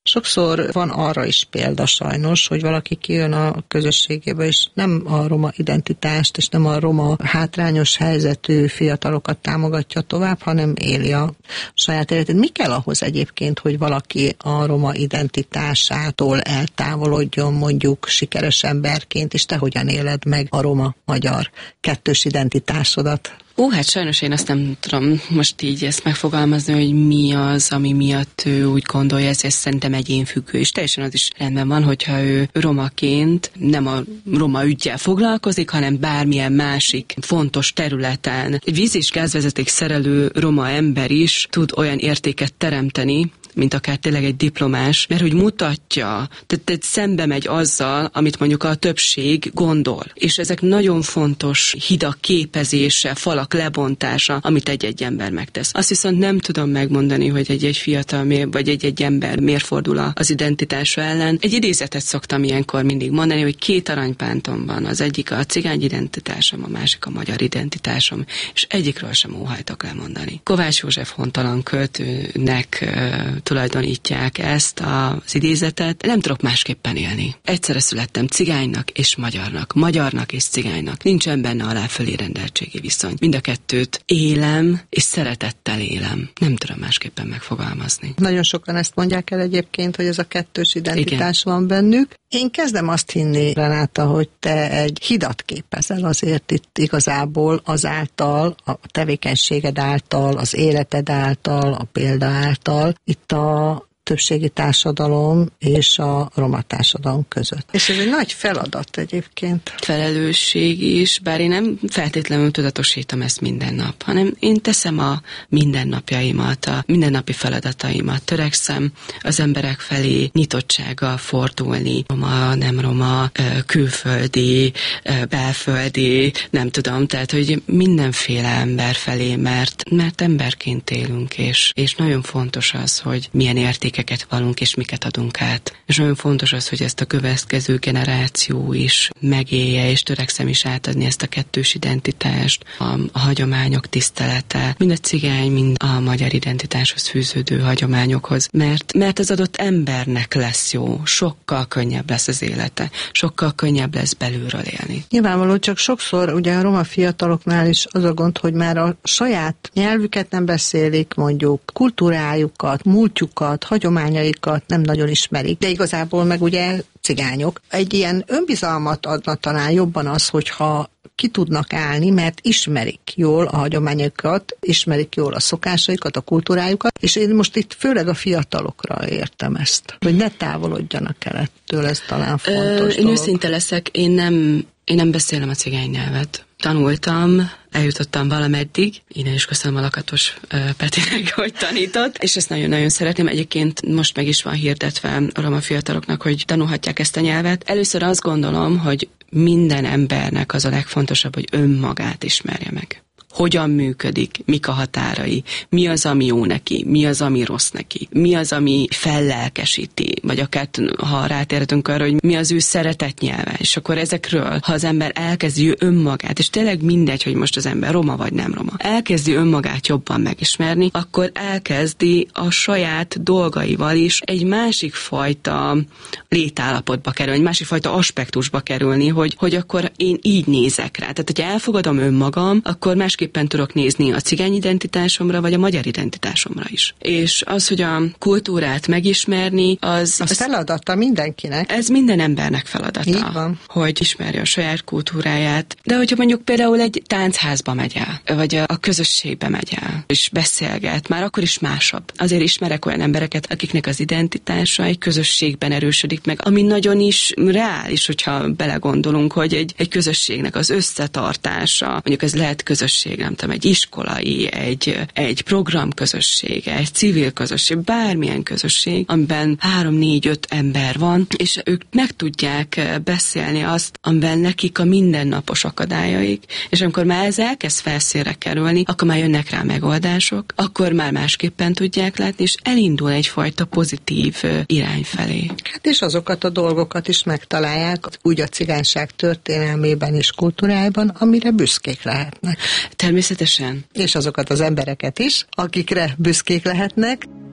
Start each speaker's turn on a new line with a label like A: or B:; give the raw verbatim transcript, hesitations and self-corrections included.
A: sokszor van arra is példa sajnos, hogy valaki kijön a közösségébe, és nem a roma identitást, és nem a roma hátrányos helyzetű fiatalokat támogatja tovább, hanem éli a saját életét. Mi kell ahhoz egyébként, hogy valaki a roma identitásától eltávolodjon, mondjuk sikeres emberként, és te hogyan éled meg a roma-magyar kettős identitásodat?
B: Ó, hát sajnos én azt nem tudom most így ezt megfogalmazni, hogy mi az, ami miatt ő úgy gondolja, ez, ez szerintem egyénfüggő, és teljesen az is rendben van, hogyha ő romaként nem a roma üggyel foglalkozik, hanem bármilyen másik fontos területen. Egy víz- és gázvezeték szerelő roma ember is tud olyan értéket teremteni, mint akár tényleg egy diplomás, mert hogy mutatja, tehát, tehát szembe megy azzal, amit mondjuk a többség gondol. És ezek nagyon fontos hidak képezése, falak lebontása, amit egy-egy ember megtesz. Azt viszont nem tudom megmondani, hogy egy-egy fiatal mér, vagy egy-egy ember miért fordul az identitása ellen. Egy idézetet szoktam ilyenkor mindig mondani, hogy két aranypántom van. Az egyik a cigány identitásom, a másik a magyar identitásom, és egyikről sem óhajtok lemondani. Kovács József hontalan költőnek tulajdonítják ezt az idézetet. Nem tudok másképpen élni. Egyszerre születtem cigánynak és magyarnak, magyarnak és cigánynak. Nincsen benne aláfölé rendeltségi viszony. Mind a kettőt élem, és szeretettel élem. Nem tudom másképpen megfogalmazni.
A: Nagyon sokan ezt mondják el egyébként, hogy ez a kettős identitás Igen. van bennük. Én kezdem azt hinni, Renáta, hogy te egy hidat képezel azért itt igazából azáltal, a tevékenységed által, az életed által, a példa által, itt a többségi társadalom és a roma társadalom között. És ez egy nagy feladat egyébként.
B: Felelősség is, bár én nem feltétlenül tudatosítom ezt minden nap, hanem én teszem a mindennapjaimat, a mindennapi feladataimat, törekszem az emberek felé nyitottsággal fordulni, roma, nem roma, külföldi, belföldi, nem tudom, tehát, hogy mindenféle ember felé, mert, mert emberként élünk, és, és nagyon fontos az, hogy milyen értékeket valunk, és miket adunk át. És nagyon fontos az, hogy ezt a következő generáció is megélje, és törekszem is átadni ezt a kettős identitást, a, a hagyományok tisztelete, mind a cigány, mind a magyar identitáshoz fűződő hagyományokhoz, mert, mert az adott embernek lesz jó, sokkal könnyebb lesz az élete, sokkal könnyebb lesz belülről élni.
A: Nyilvánvaló, csak sokszor ugye a roma fiataloknál is az a gond, hogy már a saját nyelvüket nem beszélik, mondjuk kultúrájukat, múltjukat, hagyományaikat nem nagyon ismerik, de igazából meg ugye cigányok. Egy ilyen önbizalmat adna talán jobban az, hogyha ki tudnak állni, mert ismerik jól a hagyományokat, ismerik jól a szokásaikat, a kultúrájukat, és én most itt főleg a fiatalokra értem ezt, hogy ne távolodjanak el ettől, ez talán fontos
B: Ö, Én őszinte leszek, én nem, én nem beszélem a cigány nyelvet. Tanultam, eljutottam valameddig. Innen is köszönöm a Lakatos uh, Petinek, hogy tanított, és ezt nagyon-nagyon szeretném. Egyébként most meg is van hirdetve a roma fiataloknak, hogy tanulhatják ezt a nyelvet. Először azt gondolom, hogy minden embernek az a legfontosabb, hogy önmagát ismerje meg. Hogyan működik, mik a határai, mi az, ami jó neki, mi az, ami rossz neki, mi az, ami fellelkesíti, vagy akár ha rátérhetünk arra, hogy mi az ő szeretett nyelve, és akkor ezekről, ha az ember elkezdi önmagát, és tényleg mindegy, hogy most az ember roma vagy nem roma, elkezdi önmagát jobban megismerni, akkor elkezdi a saját dolgaival is egy másik fajta létállapotba kerülni, egy másik fajta aspektusba kerülni, hogy, hogy akkor én így nézek rá. Tehát, hogyha elfogadom önmagam, akkor más másképpen tudok nézni a cigány identitásomra, vagy a magyar identitásomra is. És az, hogy a kultúrát megismerni, az...
A: Az, az feladata mindenkinek.
B: Ez minden embernek feladata.
A: Így van.
B: Hogy ismerje a saját kultúráját. De hogyha mondjuk például egy táncházba megy el, vagy a, a közösségbe megy el, és beszélget, már akkor is másabb. Azért ismerek olyan embereket, akiknek az identitása egy közösségben erősödik meg, ami nagyon is reális, hogyha belegondolunk, hogy egy, egy közösségnek az összetartása, mondjuk ez lehet közösség, nem tudom, egy iskolai, egy, egy programközössége, egy civil közösség, bármilyen közösség, amiben három, négy, öt ember van, és ők meg tudják beszélni azt, amiben nekik a mindennapos akadályaik, és amikor már ez elkezd felszínre kerülni, akkor már jönnek rá megoldások, akkor már másképpen tudják látni, és elindul egyfajta pozitív irány felé.
A: Hát és azokat a dolgokat is megtalálják, úgy a cigányság történelmében és kultúrájában, amire büszkék lehetnek.
B: Természetesen.
A: És azokat az embereket is, akikre büszkék lehetnek.